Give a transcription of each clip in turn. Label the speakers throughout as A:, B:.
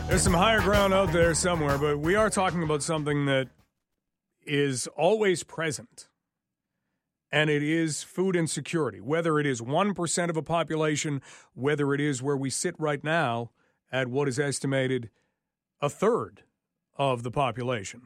A: There's some higher ground out there somewhere, but we are talking about something that is always present, and it is food insecurity. Whether it is 1% of a population, whether it is where we sit right now at what is estimated a third of the population.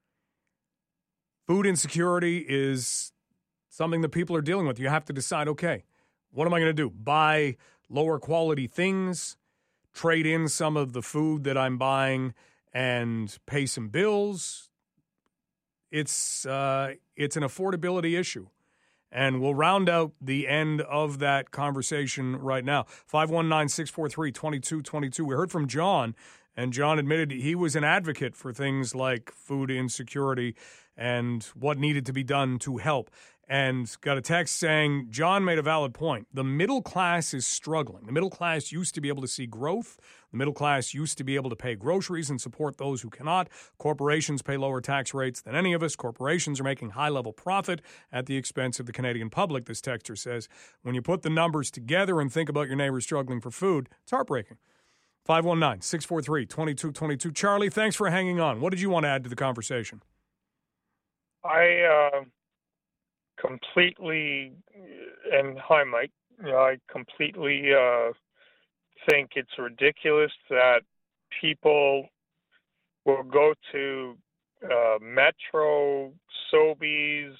A: Food insecurity is something that people are dealing with. You have to decide, okay, what am I going to do? Buy lower quality things, trade in some of the food that I'm buying and pay some bills. It's an affordability issue. And we'll round out the end of that conversation right now. 519-643-2222. We heard from John, and John admitted he was an advocate for things like food insecurity and what needed to be done to help. And got a text saying, John made a valid point. The middle class is struggling. The middle class used to be able to see growth. The middle class used to be able to pay groceries and support those who cannot. Corporations pay lower tax rates than any of us. Corporations are making high-level profit at the expense of the Canadian public, this texter says. When you put the numbers together and think about your neighbors struggling for food, it's heartbreaking. 519-643-2222. Charlie, thanks for hanging on. What did you want to add to the conversation?
B: Completely, and hi, Mike. I completely think it's ridiculous that people will go to Metro, Sobeys,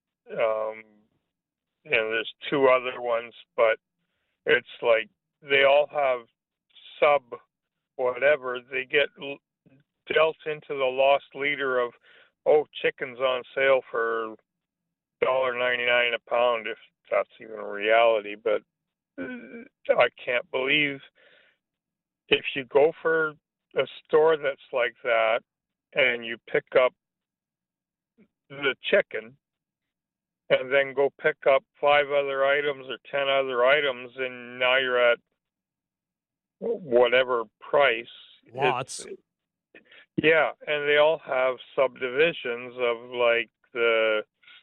B: there's two other ones, but it's like they all have sub whatever. They get dealt into the lost leader of, chicken's on sale for $1.99 a pound, if that's even a reality. But I can't believe if you go for a store that's like that and you pick up the chicken and then go pick up 5 other items or 10 other items, and now you're at whatever price.
A: Lots.
B: Yeah, and they all have subdivisions of like the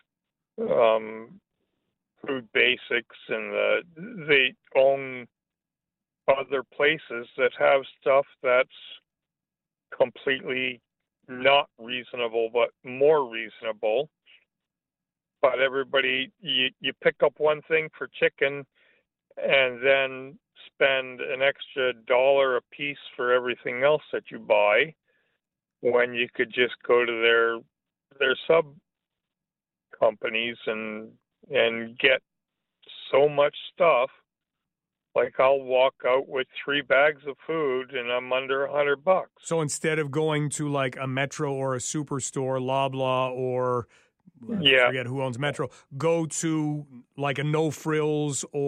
B: Food Basics, and they own other places that have stuff that's completely not reasonable, but more reasonable. But everybody, you pick up one thing for chicken and then spend an extra $1 a piece for everything else that you buy, when you could just go to their sub companies and get so much stuff. Like, I'll walk out with 3 bags of food and I'm under $100.
A: So instead of going to like a Metro or a Superstore, Loblaw, or I forget who owns Metro, go to like a No Frills or